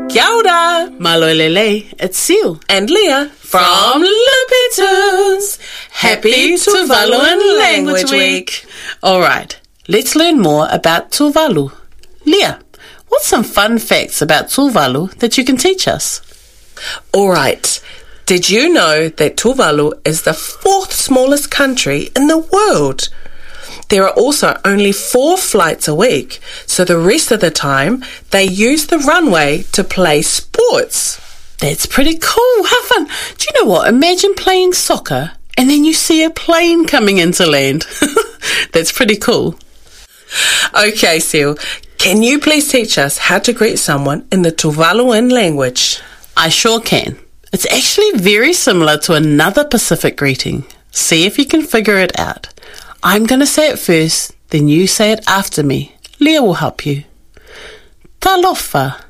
Kia ora, malolele, it's Seal and Leah from Loopy Tunes. Happy Tuvaluan Language Week. Alright, let's learn more about Tuvalu. Leah, what's some fun facts about Tuvalu that you can teach us? Alright, did you know that Tuvalu is the 4th smallest country in the world? There are also only 4 flights a week, so the rest of the time they use the runway to play sports. That's pretty cool. How fun. Do you know what? Imagine playing soccer and then you see a plane coming into land. That's pretty cool. Okay, Seal, can you please teach us how to greet someone in the Tuvaluan language? I sure can. It's actually very similar to another Pacific greeting. See if you can figure it out. I'm going to say it first, then you say it after me. Leah will help you. Talofa.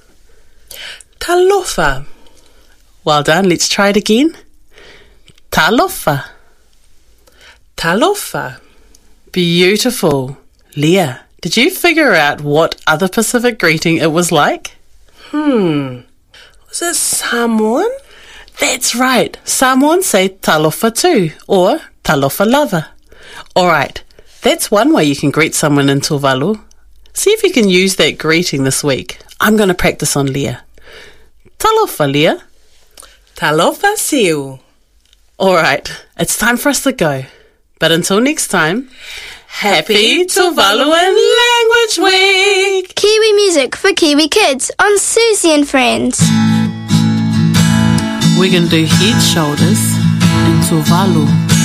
Talofa. Well done. Let's try it again. Talofa. Talofa. Beautiful. Leah, did you figure out what other Pacific greeting it was like? Was it Samoan? That's right. Samoans say talofa too, or talofa lava. Alright, that's one way you can greet someone in Tuvalu. See if you can use that greeting this week. I'm going to practice on Leah. Talofa, Leah. Talofa, Seal. Alright, it's time for us to go. But until next time, happy Tuvaluan Language Week! Kiwi music for Kiwi kids on Susie and Friends. We're going to do head, shoulders, and Tuvalu.